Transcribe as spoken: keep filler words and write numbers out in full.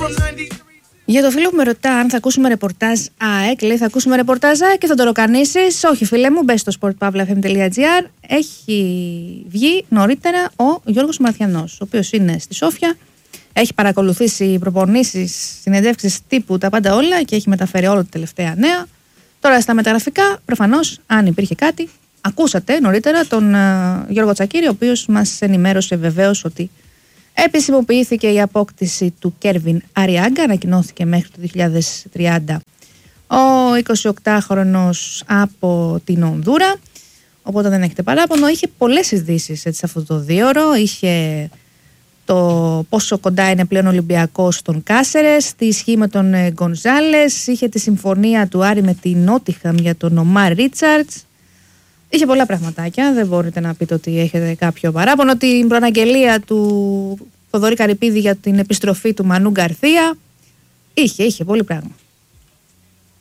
Για το φίλο που με ρωτά αν θα ακούσουμε ρεπορτάζ ΑΕΚ, λέει θα ακούσουμε ρεπορτάζ ΑΕΚ και θα το ροκανίσεις. Όχι φίλε μου, μπες στο sportpavlafm.gr. Έχει βγει νωρίτερα ο Γιώργος Μαρθιανός, ο οποίος είναι στη Σόφια. Έχει παρακολουθήσει προπονήσεις, συνεντεύξεις τύπου, τα πάντα όλα και έχει μεταφέρει όλα τα τελευταία νέα. Τώρα στα μεταγραφικά, προφανώς, αν υπήρχε κάτι, ακούσατε νωρίτερα τον uh, Γιώργο Τσακίρη, ο οποίος μας ενημέρωσε βεβαίως ότι επισημοποιήθηκε η απόκτηση του Κέρβιν Αριάγκα, ανακοινώθηκε μέχρι το δύο χιλιάδες τριάντα ο εικοσιοκτάχρονος από την Ονδούρα, οπότε δεν έχετε παράπονο. Είχε πολλές ειδήσεις έτσι, αυτό το δίωρο, είχε το πόσο κοντά είναι πλέον ο Ολυμπιακός στον Κάσερες, τη ισχύ με τον Γκονζάλες, είχε τη συμφωνία του Άρη με την Νότιχαμ για τον Ομάρ Ρίτσαρτς. Είχε πολλά πραγματάκια, δεν μπορείτε να πείτε ότι έχετε κάποιο παράπονο. Την προαναγγελία του Θοδωρή Καρυπίδη για την επιστροφή του Μανού Γκαρθία. Είχε, είχε πολύ πράγμα.